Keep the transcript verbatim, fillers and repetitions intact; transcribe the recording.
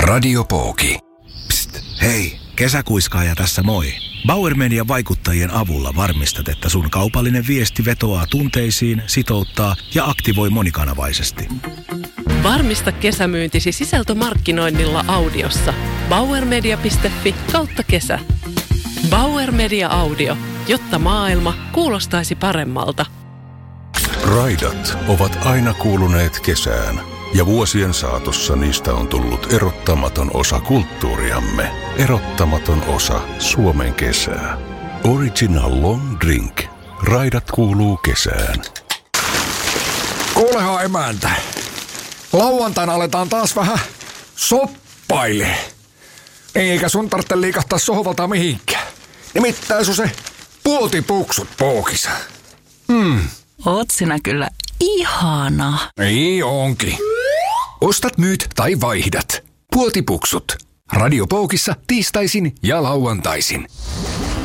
Radio Pooki. Psst, hei, kesäkuiskaaja tässä moi. Bauer Median vaikuttajien avulla varmistat, että sun kaupallinen viesti vetoaa tunteisiin, sitouttaa ja aktivoi monikanavaisesti. Varmista kesämyyntisi sisältömarkkinoinnilla audiossa. bauermedia piste fi kautta kesä. Bauer Media Audio, jotta maailma kuulostaisi paremmalta. Raidat ovat aina kuuluneet kesään, ja vuosien saatossa niistä on tullut erottamaton osa kulttuuriamme. Erottamaton osa Suomen kesää. Original Long Drink. Raidat kuuluu kesään. Kuulehan emäntä. Lauantaina aletaan taas vähän soppaile. Eikä sun tarvitse liikahtaa sohvalta mihinkään. Nimittäin sun se puotipuksut pookissa. Hmm. Oot sinä kyllä ihana. Niin onkin. Ostat, myyt tai vaihdat. Puotipuksut. Radio Pookissa tiistaisin ja lauantaisin.